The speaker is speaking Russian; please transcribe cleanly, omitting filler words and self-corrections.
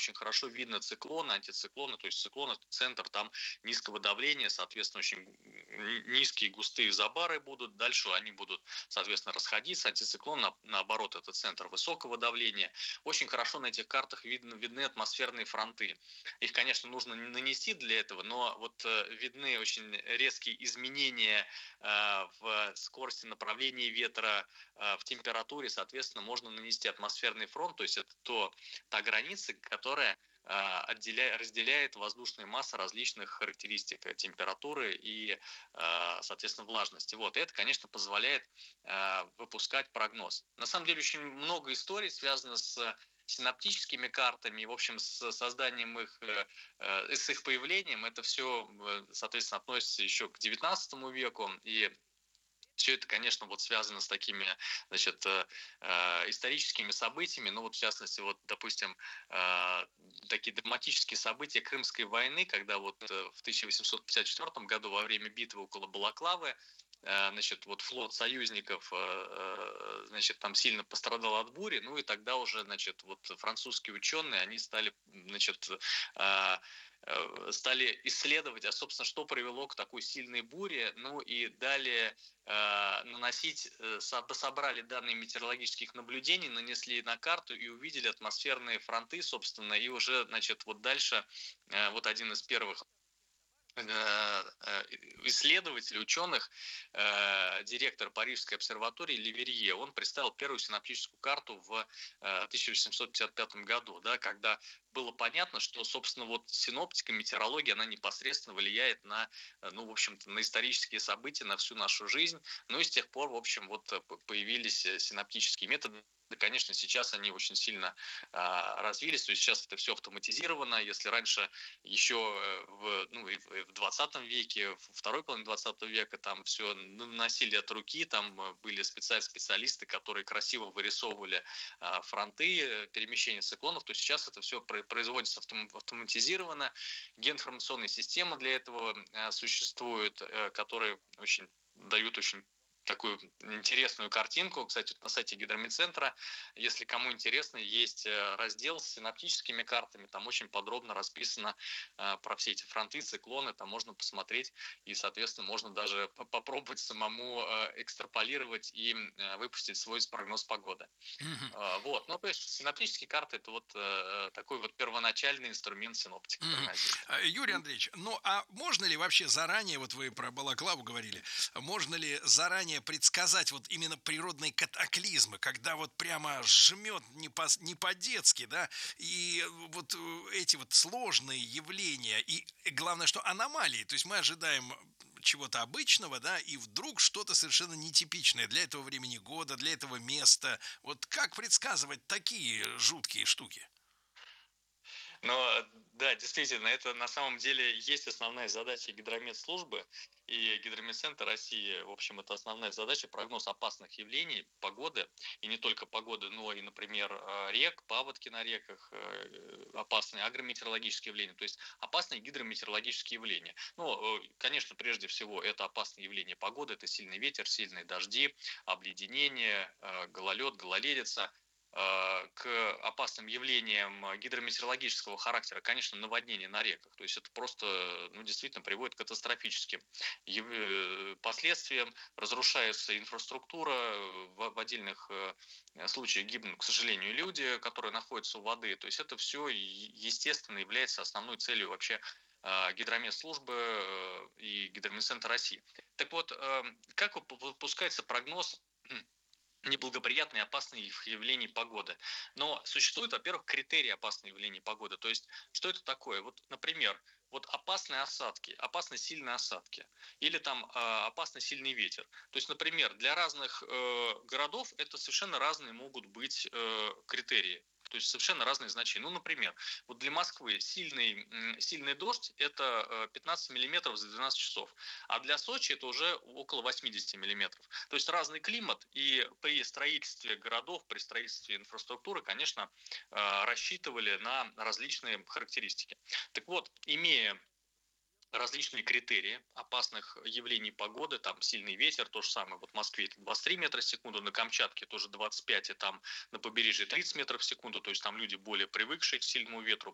очень хорошо видно циклоны, антициклоны, то есть циклон – это центр там низкого давления, соответственно, очень низкие густые забары будут, дальше они будут, соответственно, расходиться, антициклон, наоборот, это центр высокого давления. Очень хорошо на этих картах видны атмосферные фронты. Их, конечно, нужно нанести для этого, но вот видны очень резкие изменения в скорости направления ветра, в температуре, соответственно, можно нанести атмосферный фронт, то есть это та граница, которая разделяет воздушные массы различных характеристик температуры и, соответственно, влажности. Вот. И это, конечно, позволяет выпускать прогноз. На самом деле очень много историй связано с синаптическими картами, в общем, с созданием их, с их появлением. Это все, соответственно, относится еще к XIX веку, и все это, конечно, вот связано с такими, значит, историческими событиями. Ну вот, в частности, вот, допустим, такие драматические события Крымской войны, когда вот в 1854 году во время битвы около Балаклавы, значит, вот флот союзников, значит, там сильно пострадал от бури, ну и тогда уже, значит, вот французские ученые, они стали, значит, стали исследовать, а, собственно, что привело к такой сильной буре, ну и далее собрали данные метеорологических наблюдений, нанесли на карту и увидели атмосферные фронты, собственно, и уже, значит, вот дальше вот один из первых исследователь, ученых, директор Парижской обсерватории Леверье, он представил первую синаптическую карту в 1855 году, да, когда было понятно, что, собственно, вот синоптика, метеорология, она непосредственно влияет на, ну, в общем-то, на исторические события, на всю нашу жизнь. Ну и с тех пор, в общем, вот появились синаптические методы. Да, конечно, сейчас они очень сильно развились, то есть сейчас это все автоматизировано. Если раньше еще в 20 веке, в второй половине 20 века там все наносили от руки, там были специалисты, которые красиво вырисовывали фронты, перемещения циклонов, то сейчас это все производится автоматизированно. Геоинформационные системы для этого существуют, которые очень дают очень такую интересную картинку. Кстати, на сайте Гидрометцентра, если кому интересно, есть раздел с синаптическими картами, там очень подробно расписано про все эти фронты, циклоны, там можно посмотреть, и, соответственно, можно даже попробовать самому экстраполировать и выпустить свой прогноз погоды. Мгм. Вот, ну, то есть синаптические карты – это вот такой вот первоначальный инструмент синоптика Мгм. прогнозирования. Юрий Андреевич, ну а можно ли вообще заранее, вот вы про Балаклаву говорили, можно ли заранее предсказать вот именно природные катаклизмы, когда вот прямо жмет не по-детски, да, и вот эти вот сложные явления, и главное, что аномалии, то есть мы ожидаем чего-то обычного, да, и вдруг что-то совершенно нетипичное для этого времени года, для этого места. Вот как предсказывать такие жуткие штуки? Но да, действительно, это на самом деле есть основная задача гидрометслужбы и Гидрометцентра России. В общем, это основная задача – прогноз опасных явлений, погоды, и не только погоды, но и, например, рек, паводки на реках, опасные агрометеорологические явления, то есть опасные гидрометеорологические явления. Ну, конечно, прежде всего, это опасные явления погоды, это сильный ветер, сильные дожди, обледенение, гололед, гололедица. К опасным явлениям гидрометеорологического характера, конечно, наводнение на реках. То есть это просто, ну, действительно приводит к катастрофическим последствиям. Разрушается инфраструктура, в отдельных случаях гибнут, к сожалению, люди, которые находятся у воды. То есть это все, естественно, является основной целью вообще Гидрометслужбы и Гидрометцентра России. Так вот, как выпускается прогноз неблагоприятные опасные явления погоды? Но существуют, во-первых, критерии опасных явлений погоды. То есть, что это такое? Вот, например, вот опасные осадки, опасные сильные осадки, или там опасный сильный ветер. То есть, например, для разных городов это совершенно разные могут быть критерии. То есть совершенно разные значения. Ну, например, вот для Москвы сильный дождь – это 15 миллиметров за 12 часов, а для Сочи это уже около 80 миллиметров. То есть разный климат, и при строительстве городов, при строительстве инфраструктуры, конечно, рассчитывали на различные характеристики. Так вот, имея различные критерии опасных явлений погоды, там сильный ветер, то же самое, вот в Москве это 23 метра в секунду, на Камчатке тоже 25, и там на побережье 30 метров в секунду, то есть там люди более привыкшие к сильному ветру,